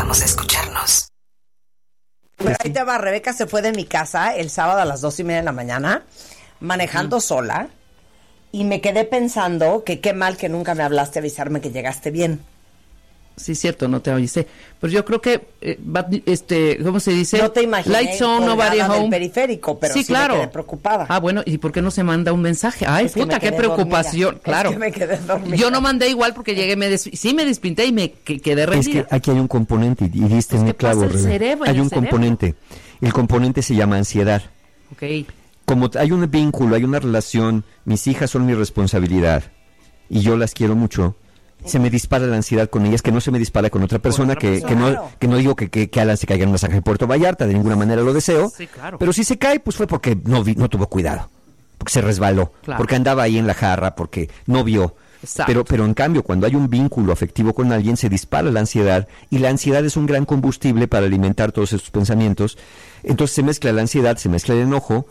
Vamos a escucharnos. Pero ahí te va, Rebeca se fue de mi casa el sábado a las 2:30 de la mañana, manejando sola, y me quedé pensando que qué mal que nunca me hablaste a avisarme que llegaste bien. Sí, cierto, no te avisé. Pero yo creo que, ¿cómo se dice? No te imaginé Lights on, nobody colgada del home. periférico, pero sí claro. me quedé preocupada. Ah, bueno, ¿y por qué no se manda un mensaje? Ay, Es que puta, me qué quedé preocupación. dormida. Claro. Es que me quedé dormida. Yo no mandé igual porque llegué, me despinté y me quedé rendida. Es que aquí hay un componente, y diste en el clavo, pasa el Rebe. cerebro, Hay el un cerebro. componente. El componente se llama ansiedad. Ok. Como hay un vínculo, hay una relación, mis hijas son mi responsabilidad y yo las quiero mucho, se me dispara la ansiedad con ellas, que no se me dispara con otra persona, que no digo que Alan se caiga en un masaje de Puerto Vallarta, de ninguna manera lo deseo, Sí, claro. pero si se cae, pues fue porque no tuvo cuidado, porque se resbaló, Claro. porque andaba ahí en la jarra, porque no vio. Exacto. Pero en cambio, cuando hay un vínculo afectivo con alguien, se dispara la ansiedad, y la ansiedad es un gran combustible para alimentar todos estos pensamientos. Entonces se mezcla la ansiedad, se mezcla el enojo,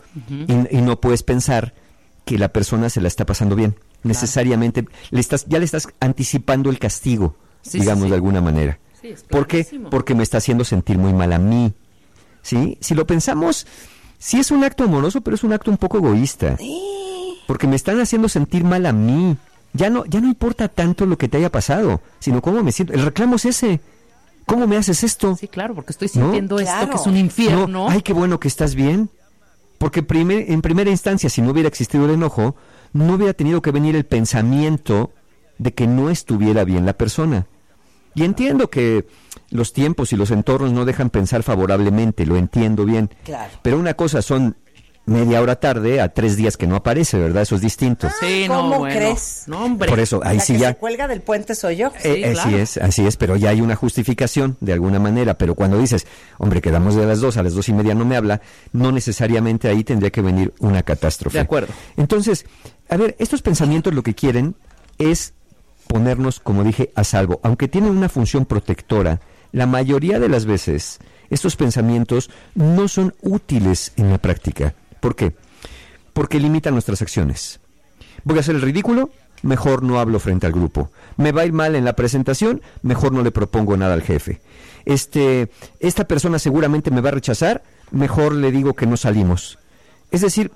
y no puedes pensar que la persona se la está pasando bien. Necesariamente ya le estás anticipando el castigo, digamos, de alguna manera. Sí, es ¿Por qué? clarísimo. Porque me está haciendo sentir muy mal a mí. ¿Sí? Si lo pensamos, sí es un acto amoroso, pero es un acto un poco egoísta. Porque me están haciendo sentir mal a mí. Ya no importa tanto lo que te haya pasado, sino cómo me siento. El reclamo es ese. ¿Cómo me haces esto? Sí, claro, porque estoy sintiendo esto Claro. que es un infierno. No, ay, qué bueno que estás bien. Porque en primera instancia, si no hubiera existido el enojo, no hubiera tenido que venir el pensamiento de que no estuviera bien la persona. Y entiendo que los tiempos y los entornos no dejan pensar favorablemente, lo entiendo bien. Claro. Pero una cosa son media hora tarde a 3 días que no aparece, ¿verdad? Eso es distinto. Sí, ¿Cómo no, bueno. crees? No, hombre. Por eso, ahí La sí que ya... se cuelga del puente soy yo. claro. Así es, pero ya hay una justificación de alguna manera, pero cuando dices, hombre, quedamos de las 2, a las 2:30 no me habla, no necesariamente ahí tendría que venir una catástrofe. De acuerdo. Entonces, a ver, estos pensamientos lo que quieren es ponernos, como dije, a salvo. Aunque tienen una función protectora, la mayoría de las veces estos pensamientos no son útiles en la práctica. ¿Por qué? Porque limitan nuestras acciones. Voy a hacer el ridículo, mejor no hablo frente al grupo. Me va a ir mal en la presentación, mejor no le propongo nada al jefe. Esta persona seguramente me va a rechazar, mejor le digo que no salimos. Es decir,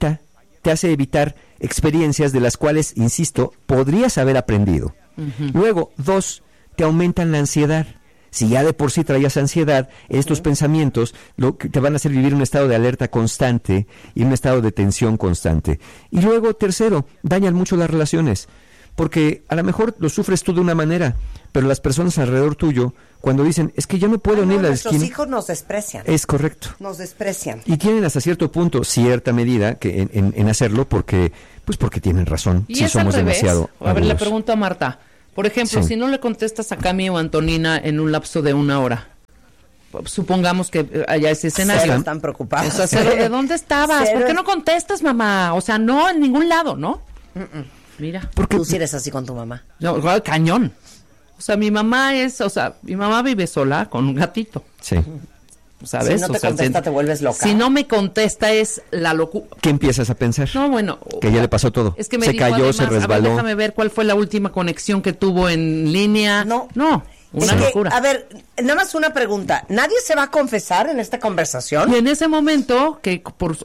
te hace evitar experiencias de las cuales, insisto, podrías haber aprendido. Luego, 2, te aumentan la ansiedad. Si ya de por sí traías ansiedad, estos pensamientos te van a hacer vivir un estado de alerta constante y un estado de tensión constante. Y luego, 3, dañan mucho las relaciones, porque a lo mejor lo sufres tú de una manera, pero las personas alrededor tuyo, cuando dicen, es que yo no puedo ni ir a la Nuestros esquina... hijos nos desprecian. Es correcto. Nos desprecian. Y tienen hasta cierto punto cierta medida que en hacerlo porque tienen razón. Y Si es somos al revés. demasiado A ver, le agudos. pregunto a Marta. Por ejemplo, Sí. si no le contestas a Cami o a Antonina en un lapso de 1 hora, supongamos que haya ese escenario. Cero están preocupados. O sea, cero, ¿de dónde estabas? Cero. ¿Por qué no contestas, mamá? O sea, no, en ningún lado, ¿no? Mira. Porque Tú sí eres así con tu mamá. No, cañón. O sea, mi mamá vive sola con un gatito. sí. ¿Sabes? Si no te O sea, contesta, te vuelves loca. Si no me contesta es la locura. ¿Qué empiezas a pensar? No, bueno. Que ya le pasó todo. Es que me se dijo, cayó, además, se a ver, resbaló. déjame ver cuál fue la última conexión que tuvo en línea. No. Una Es que, locura. a ver, nada más una pregunta. ¿Nadie se va a confesar en esta conversación? Y en ese momento, que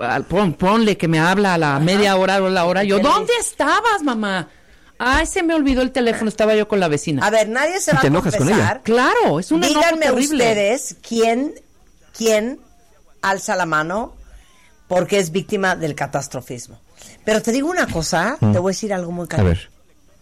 ponle que me habla a la media hora o la hora, yo, ¿Qué le ¿dónde dices? estabas, mamá? Ay, se me olvidó el teléfono, estaba yo con la vecina. A ver, nadie se ¿Y va te a enojas con confesar. Claro, es un enojo Díganme terrible. ustedes quién alza la mano porque es víctima del catastrofismo. Pero te digo una cosa, te voy a decir algo muy A cañón. ver.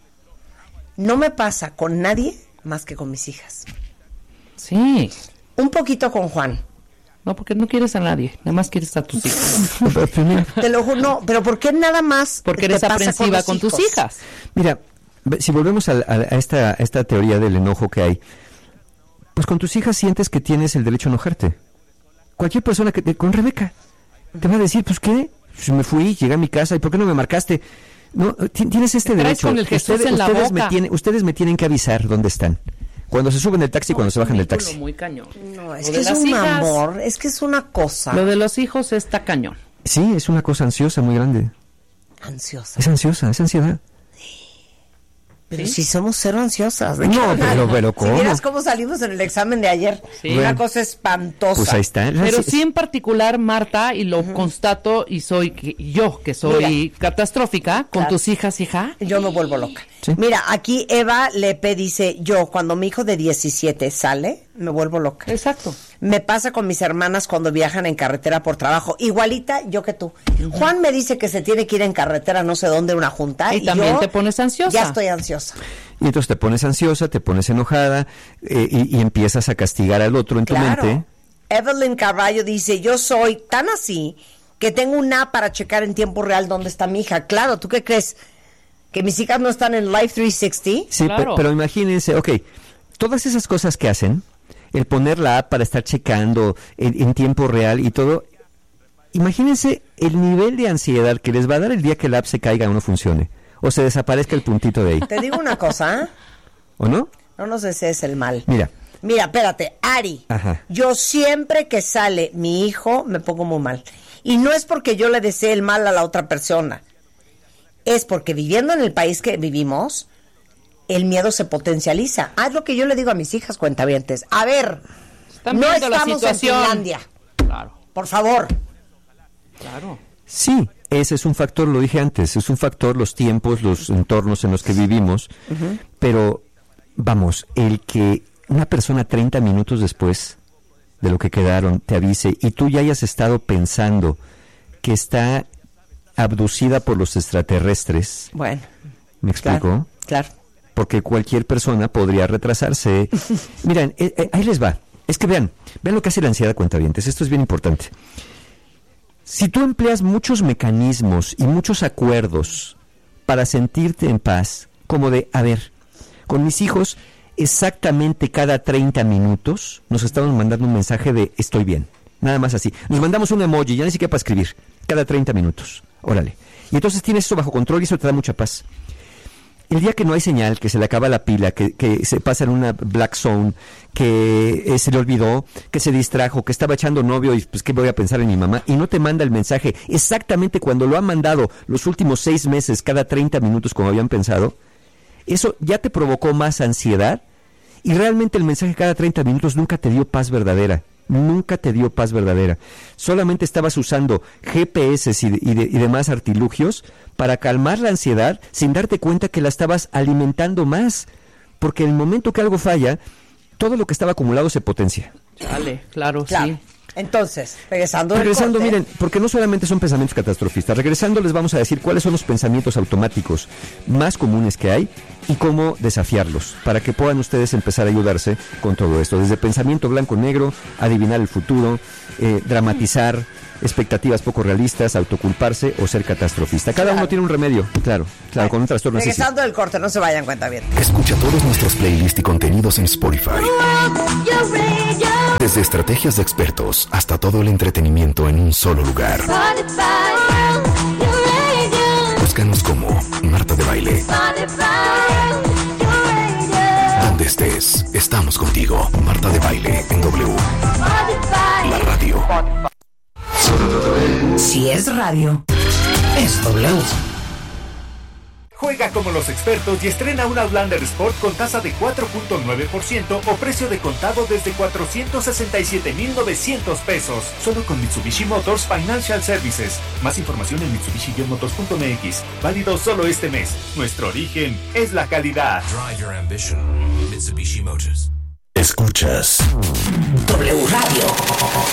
No me pasa con nadie más que con mis hijas. Sí. Un poquito con Juan. No, porque no quieres a nadie, nada más quieres a tus hijos. Te lo juro, no, pero ¿por qué nada más Porque te eres pasa aprensiva los con tus hijos? hijas. Mira, si volvemos a esta teoría del enojo que hay, pues con tus hijas sientes que tienes el derecho a enojarte. Cualquier persona con Rebeca te va a decir, pues ¿qué? Pues me fui, llegué a mi casa, ¿y por qué no me marcaste? No, tienes este Te traes derecho. con el Jesús en la boca. Ustedes me tienen que avisar dónde están. Cuando se suben del taxi y cuando se bajan del taxi. Muy cañón. No, es Lo que de es las un hijas, amor, es que es una cosa Lo de los hijos está cañón. Sí, es una cosa ansiosa muy grande. ansiosa. Es ansiosa, es ansiedad. Pero si somos cero ansiosas. No, pero ¿cómo? Si vieras cómo salimos en el examen de ayer. Sí. Una cosa espantosa. Pues ahí está. Pero sí en particular, Marta, y lo constato, y soy que soy catastrófica con Claro. tus hijas, hija. Yo me vuelvo loca. Sí. Mira, aquí Eva Lepe dice, yo cuando mi hijo de 17 sale, me vuelvo loca. Exacto. Me pasa con mis hermanas cuando viajan en carretera por trabajo. Igualita yo que tú. Juan me dice que se tiene que ir en carretera no sé dónde, una junta. Y también yo te pones ansiosa. Ya estoy ansiosa. Y entonces te pones ansiosa, te pones enojada y empiezas a castigar al otro en tu mente. Evelyn Carballo dice, yo soy tan así que tengo una app para checar en tiempo real dónde está mi hija. Claro, ¿tú qué crees? ¿Que mis hijas no están en Life 360? Sí, Claro. pero imagínense, ok, todas esas cosas que hacen, el poner la app para estar checando en tiempo real y todo, imagínense el nivel de ansiedad que les va a dar el día que la app se caiga o no funcione, o se desaparezca el puntito de ahí, Te digo una cosa, ¿o no? no nos desees el mal. Mira, Espérate, Ari, Ajá. yo siempre que sale mi hijo me pongo muy mal. Y no es porque yo le desee el mal a la otra persona, es porque viviendo en el país que vivimos, el miedo se potencializa. Haz lo que yo le digo a mis hijas cuentavientes. A ver, Están no viendo la estamos en situación. Finlandia, Claro, por favor. claro. sí, ese es un factor, lo dije antes, es un factor los tiempos, los entornos en los que vivimos, pero vamos, el que una persona 30 minutos después de lo que quedaron te avise y tú ya hayas estado pensando que está abducida por los extraterrestres, Bueno, ¿me explico? claro. Porque cualquier persona podría retrasarse. Miren, ahí les va. Es que vean lo que hace la ansiedad, cuentavientes. Esto es bien importante. Si tú empleas muchos mecanismos y muchos acuerdos para sentirte en paz, como de, a ver, con mis hijos, exactamente cada 30 minutos nos estaban mandando un mensaje de estoy bien. Nada más así. Nos mandamos un emoji, ya ni siquiera para escribir. Cada 30 minutos. Órale. Y entonces tienes eso bajo control y eso te da mucha paz. El día que no hay señal, que se le acaba la pila, que se pasa en una black zone, que se le olvidó, que se distrajo, que estaba echando novio y pues qué voy a pensar en mi mamá, y no te manda el mensaje exactamente cuando lo han mandado los últimos 6 meses, cada 30 minutos como habían pensado, eso ya te provocó más ansiedad y realmente el mensaje cada 30 minutos nunca te dio paz verdadera. Nunca te dio paz verdadera. Solamente estabas usando GPS y demás artilugios para calmar la ansiedad sin darte cuenta que la estabas alimentando más. Porque en el momento que algo falla, todo lo que estaba acumulado se potencia. Chale, claro, Claro. sí. Entonces, regresando Miren, porque no solamente son pensamientos catastrofistas. Regresando les vamos a decir cuáles son los pensamientos automáticos más comunes que hay y cómo desafiarlos, para que puedan ustedes empezar a ayudarse con todo esto. Desde pensamiento blanco-negro, adivinar el futuro, dramatizar, expectativas poco realistas, autoculparse o ser catastrofista. Cada uno tiene un remedio, claro, con un trastorno así. Regresando del corte, no se vayan, cuenta bien. Escucha todos nuestros playlists y contenidos en Spotify. Desde estrategias de expertos hasta todo el entretenimiento en un solo lugar. Búscanos como Marta de Baile. Donde estés, estamos contigo. Marta de Baile en W. La radio. Si es radio, es W. Juega como los expertos y estrena un Outlander Sport con tasa de 4.9% o precio de contado desde 467,900 pesos. Solo con Mitsubishi Motors Financial Services. Más información en mitsubishi-motors.mx. Válido solo este mes. Nuestro origen es la calidad. Drive your ambition. Mitsubishi Motors. Escuchas W